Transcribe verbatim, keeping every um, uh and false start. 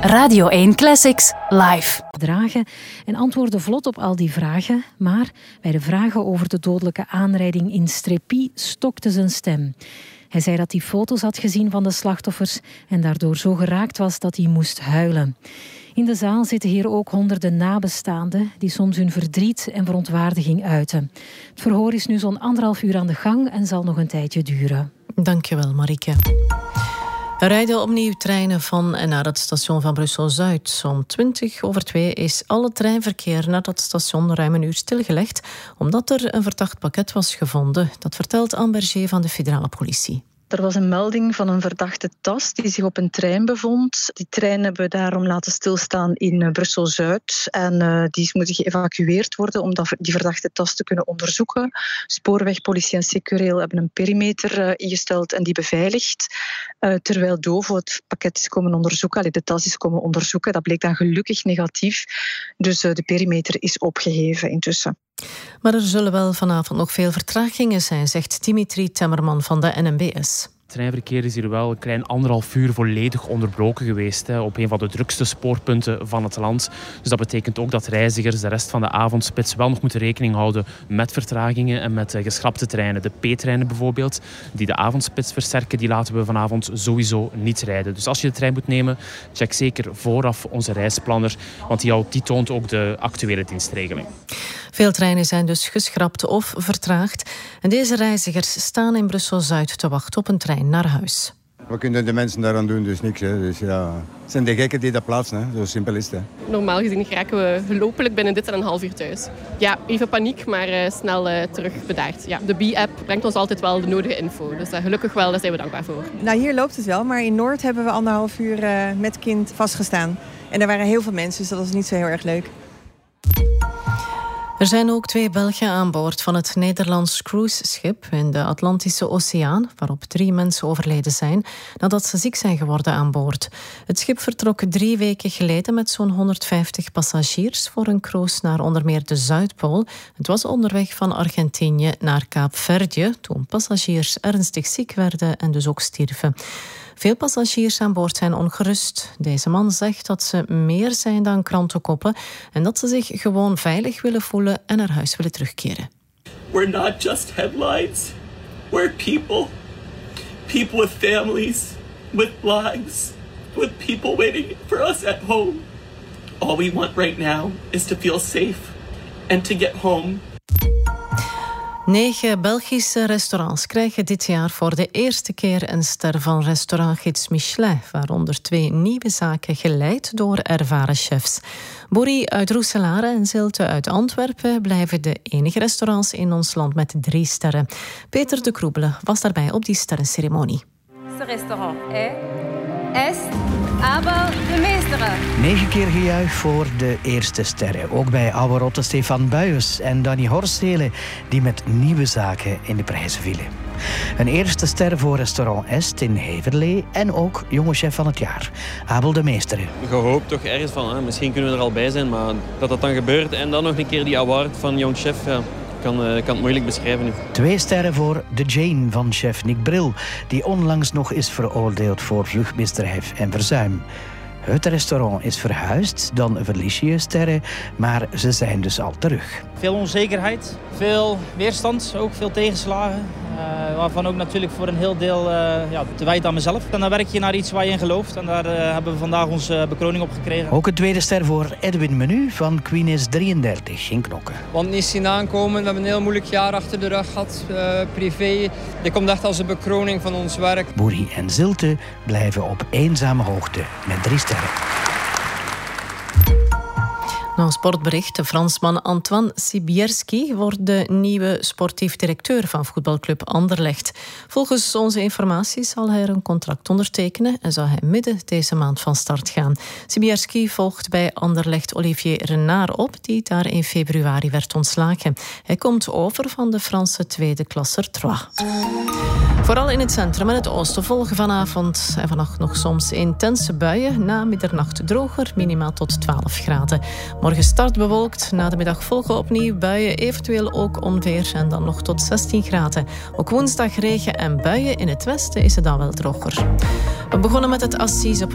Radio één Classics live. Dragen en antwoordde vlot op al die vragen, maar bij de vragen over de dodelijke aanrijding in Strépy stokte zijn stem. Hij zei dat hij foto's had gezien van de slachtoffers en daardoor zo geraakt was dat hij moest huilen. In de zaal zitten hier ook honderden nabestaanden die soms hun verdriet en verontwaardiging uiten. Het verhoor is nu zo'n anderhalf uur aan de gang en zal nog een tijdje duren. Dankjewel, Marieke. Er rijden opnieuw treinen van en naar het station van Brussel-Zuid. Om twintig over twee is alle treinverkeer naar dat station ruim een uur stilgelegd, omdat er een verdacht pakket was gevonden. Dat vertelt Anne Berger van de federale politie. Er was een melding van een verdachte tas die zich op een trein bevond. Die trein hebben we daarom laten stilstaan in Brussel-Zuid. En uh, die moeten geëvacueerd worden om dat, die verdachte tas te kunnen onderzoeken. Spoorweg, politie en Secureel hebben een perimeter uh, ingesteld en die beveiligd. Uh, terwijl Dovo het pakket is komen onderzoeken, allee, de tas is komen onderzoeken. Dat bleek dan gelukkig negatief. Dus uh, de perimeter is opgeheven intussen. Maar er zullen wel vanavond nog veel vertragingen zijn, zegt Dimitri Temmerman van de N M B S. Het treinverkeer is hier wel een klein anderhalf uur volledig onderbroken geweest, hè, op een van de drukste spoorpunten van het land. Dus dat betekent ook dat reizigers de rest van de avondspits wel nog moeten rekening houden met vertragingen en met uh, geschrapte treinen. De P-treinen bijvoorbeeld, die de avondspits versterken, die laten we vanavond sowieso niet rijden. Dus als je de trein moet nemen, check zeker vooraf onze reisplanner, want die, die toont ook de actuele dienstregeling. Veel treinen zijn dus geschrapt of vertraagd. En deze reizigers staan in Brussel-Zuid te wachten op een trein naar huis. Wat kunnen de mensen daaraan doen? Dus niks. Hè. Dus ja, het zijn de gekken die dat plaatsen. Hè. Zo simpel is het. Hè. Normaal gezien geraken we hopelijk binnen dit en een half uur thuis. Ja, even paniek, maar uh, snel uh, terug bedaard. Ja, de B-app brengt ons altijd wel de nodige info. Dus uh, gelukkig wel, daar zijn we dankbaar voor. Nou, hier loopt het wel, maar in Noord hebben we anderhalf uur uh, met kind vastgestaan. En er waren heel veel mensen, dus dat was niet zo heel erg leuk. Er zijn ook twee Belgen aan boord van het Nederlands cruiseschip in de Atlantische Oceaan, waarop drie mensen overleden zijn nadat ze ziek zijn geworden aan boord. Het schip vertrok drie weken geleden met zo'n honderdvijftig passagiers voor een cruise naar onder meer de Zuidpool. Het was onderweg van Argentinië naar Kaapverdië toen passagiers ernstig ziek werden en dus ook stierven. Veel passagiers aan boord zijn ongerust. Deze man zegt dat ze meer zijn dan krantenkoppen en dat ze zich gewoon veilig willen voelen en naar huis willen terugkeren. We're not just headlines. We're people. People with families, with lives, with people waiting for us at home. All we want right now is to feel safe and to get home. Negen Belgische restaurants krijgen dit jaar voor de eerste keer een ster van restaurantgids Michelin, waaronder twee nieuwe zaken geleid door ervaren chefs. Boerie uit Roeselare en Zilte uit Antwerpen blijven de enige restaurants in ons land met drie sterren. Peter de Kroebele was daarbij op die sterrenceremonie. Het restaurant is aber de meestere. Negen keer gejuich voor de eerste sterren. Ook bij oude rotte Stefan Buijers en Danny Horstelen, die met nieuwe zaken in de prijzen vielen. Een eerste ster voor restaurant Est in Heverlee en ook jonge chef van het jaar, Abel de Meestere. Je hoopt toch ergens van, hè? Misschien kunnen we er al bij zijn, maar dat dat dan gebeurt en dan nog een keer die award van jong chef, ja. Ik kan, uh, kan het moeilijk beschrijven nu. Twee sterren voor de Jane van chef Nick Bril, die onlangs nog is veroordeeld voor vluchtmisdrijf en verzuim. Het restaurant is verhuisd, dan verlies je sterren, maar ze zijn dus al terug. Veel onzekerheid, veel weerstand, ook veel tegenslagen. Uh, waarvan ook natuurlijk voor een heel deel uh, ja, te wijten aan mezelf. En dan werk je naar iets waar je in gelooft en daar uh, hebben we vandaag onze bekroning op gekregen. Ook een tweede ster voor Edwin Menu van Queen's drieëndertig in Knokken. Want niet zien aankomen, we hebben een heel moeilijk jaar achter de rug gehad, uh, privé. Dit komt echt als een bekroning van ons werk. Boerie en Zilte blijven op eenzame hoogte met drie sterren. Nou, sportbericht. De Fransman Antoine Sibierski wordt de nieuwe sportief directeur van voetbalclub Anderlecht. Volgens onze informatie zal hij er een contract ondertekenen en zal hij midden deze maand van start gaan. Sibierski volgt bij Anderlecht Olivier Renard op, die daar in februari werd ontslagen. Hij komt over van de Franse tweede klasser Troyes. Vooral in het centrum en het oosten volgen vanavond en vannacht nog soms intense buien. Na middernacht droger, minimaal tot twaalf graden. Morgen start bewolkt, na de middag volgen opnieuw buien, eventueel ook onweer en dan nog tot zestien graden. Ook woensdag regen en buien, in het westen is het dan wel droger. We begonnen met het Assise